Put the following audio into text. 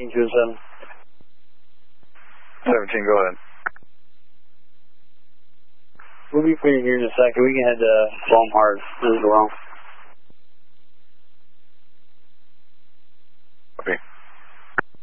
1727. 17, go ahead. We'll be for you here in a second. We can head to Palm Hard. This is wrong.